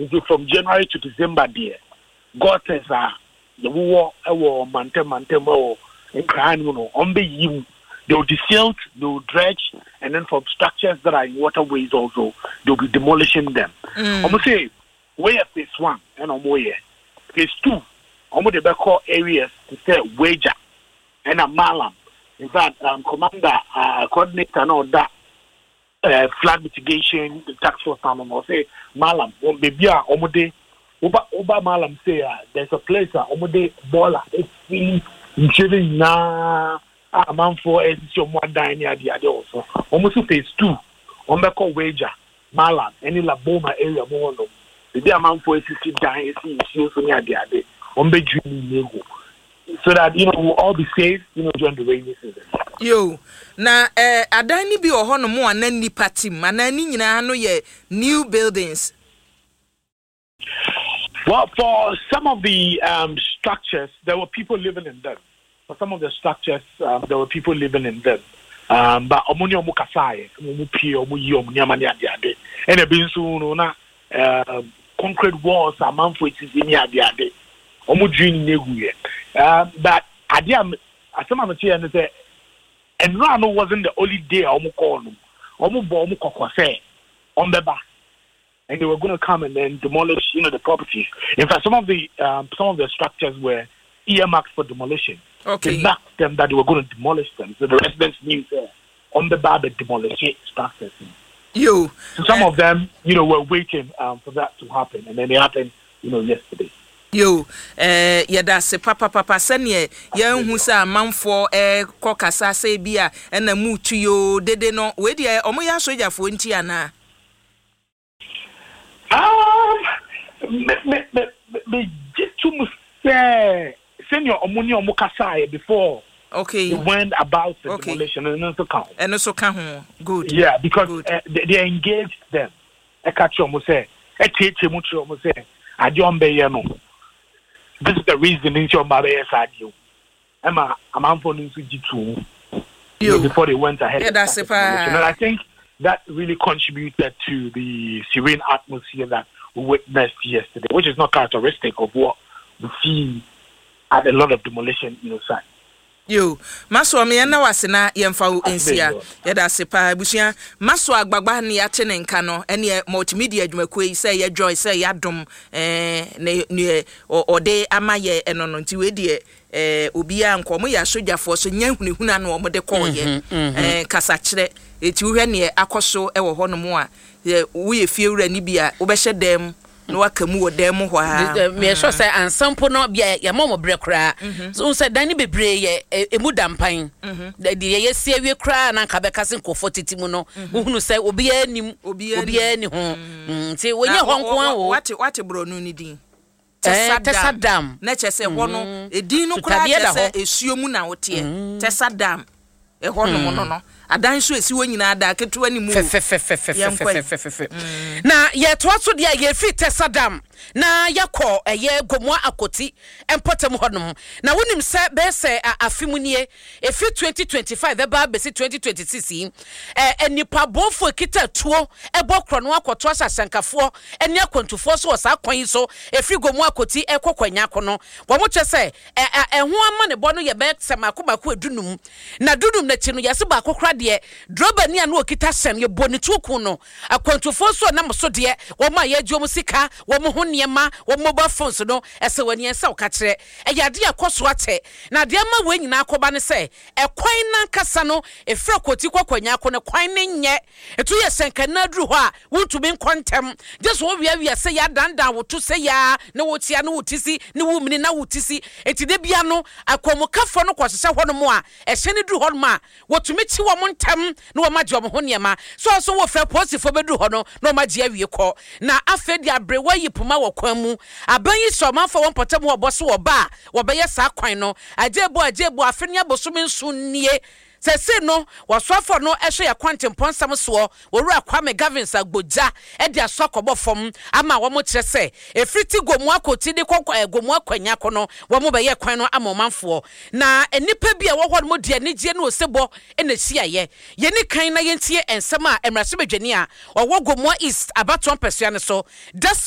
from January to December there. God says the war mantem in crying on the you. They will desilt, they will dredge, and then from structures that are in waterways also, they'll be demolishing them. I'm going to say, where phase 1 and where phase 2, I'm going to call areas to say Wager and a Malam. In fact, commander, coordinator, and all that flood mitigation, the tax force, I'm going to say Malam, maybe Omode, Oba Malam say there's a place, Omode Bola, it's really na. A man for one dying near the other also. Almost phase 2. On the call Wager, Malan, any La Boma area more. The amount for dying is also near the other. On the dream, so that we'll all be safe, during the rainy season. Yo, na adani bi ohono mo anan ni party manani nyina no ye new buildings. Well, for some of the structures, there were people living in them. For some of the structures, there were people living in them. But omuni omukasai, omupi omuyi omunyamani ade. And a bin so na concrete walls are man for it is in ade. Omudwin neguye. But adiam asema meti and say and no wasn't the only day omukonu. Omubo omukokose on the back. And they were going to come and then demolish, the properties. In fact, some of the structures were earmarked for demolition. Okay. They knocked them that they were going to demolish them. So the residents knew on the bar the demolition structures. So some of them, were waiting for that to happen, and then it happened, yesterday. That's papa senior young who say manfo kokasa say bia and a mu to you dede no we dey omoya soja fo nti ana me just to say senior omuni omukasa before. Okay. They went about the demolition and also count. And also count. Good. Yeah, because they engaged them. This is the reason in your mother you. Emma, I'm going to before they went ahead. Yeah, that's it. And I think that really contributed to the serene atmosphere that we witnessed yesterday, which is not characteristic of what we see at a lot of demolition sites. Maso me na wasena yemfa ensia yeda sepa busia maso agbagba ne ya te ne nka no ene multimedia adwumakoi say ya joy say ya dom ne ode amaye eno no nti we de obia nkomo ya sojafo so nyanhunehuna no omode koye kasa kire eti wo hwe ne akoso e wo hono mo a wo ye fiewura ni bia wo be hye dem no wakamu wodem ho ha me so say ansampo no bia ya momo brekra so say dan bebre ye emu dampan de ye sie awie kra na nka bekase nkofo titimu no hunu say obia nim obia ni ho nti wonye ho nko wo wate bro no ni din Tesadam na chese ho no edin no kra chese esuomu na wote Tesadam ho no adan so esi wonyina da keto ani mu na ye to so de ye fi Tesadam na yakọ eye gomwa akoti empotem honom na wonim se be se afimunie efi 2025 eba be 2026 enipa bofo kita tuo ebokro no akoto asasankafo eni akontufo so sa kwan so efi gomwa akoti ekokwanya kono wo mo che se eho ama ne bo no ye be semakobako edunum na dunum na chi no yase ba akokra de droba ni anu okita sem ye boni tuku no akontufo so na mso de wo ma ye adwo musika wo mo ho niema wo mobile phones no ese wani ese o ka kire eyade akoso ate na de ma we nyina akoba ne se ekwan na kasa no efra koti kwakwanya akone kwan ne nye etu ye senka na duru ho a wuntumi nkontem just wo wia se ya dandan wo to se ya ne wo tia ne wo tisi ne wo mini na wo tisi eti de bia no akomukafo no kwosese ho no mo a ehye ne duru ho no a wotumi ti wo montam ne wo magye wo ho niema so wo fra posifo be duru ho no na wo magye awie kọ na afedi abrewa yipuma wo kwan mu abanyi somanfo won potem wo boso wo ba wo be yesa kwan no ajebo afeni abosomi nsu nie sese no wasofo no ehwe ya kwantempon sam so wora Kwame Gavins agboja e de asokobọ fom ama wo mo kire se efriti gomu akoti de kokwa gomu akwanya kono wo mo be ye kwan no amomanfo na enipa bia wo hɔ mo de anigye no osebo ena hyiaye ye ni kan na yentie ensem a emrase bedwani a wo gomu east abaton pesua ne so